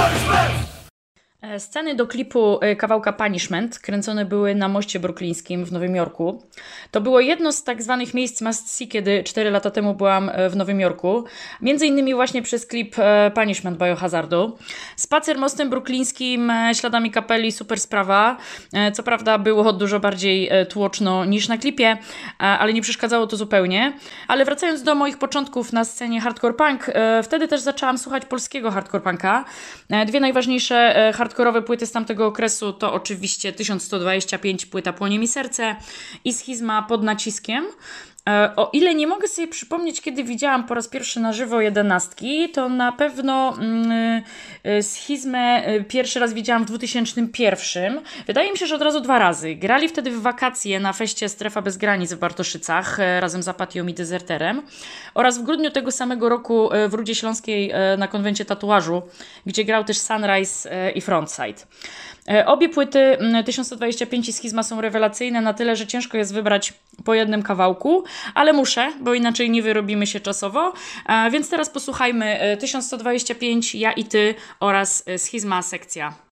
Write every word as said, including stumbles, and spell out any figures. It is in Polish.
Sceny do klipu kawałka Punishment kręcone były na moście brooklyńskim w Nowym Jorku. To było jedno z tak zwanych miejsc must see, kiedy cztery lata temu byłam w Nowym Jorku. Między innymi właśnie przez klip Punishment Biohazardu. Spacer mostem brooklyńskim, śladami kapeli, super sprawa. Co prawda było dużo bardziej tłoczno niż na klipie, ale nie przeszkadzało to zupełnie. Ale wracając do moich początków na scenie hardcore punk, wtedy też zaczęłam słuchać polskiego hardcore punka. Dwie najważniejsze hardcore hardkorowe płyty z tamtego okresu to oczywiście tysiąc sto dwadzieścia pięć, płyta Płonie mi serce i Schizma Pod naciskiem. O ile nie mogę sobie przypomnieć, kiedy widziałam po raz pierwszy na żywo jedenastki, to na pewno yy, Schizmę pierwszy raz widziałam w dwa tysiące pierwszym. Wydaje mi się, że od razu dwa razy. Grali wtedy w wakacje na feście Strefa Bez Granic w Bartoszycach razem z Apatią i Dezerterem oraz w grudniu tego samego roku w Rudzie Śląskiej na konwencie tatuażu, gdzie grał też Sunrise i Frontside. Obie płyty tysiąc sto dwadzieścia pięć i Schizma są rewelacyjne na tyle, że ciężko jest wybrać po jednym kawałku, ale muszę, bo inaczej nie wyrobimy się czasowo. Więc teraz posłuchajmy tysiąc sto dwadzieścia pięć, Ja i Ty oraz Schizma sekcja.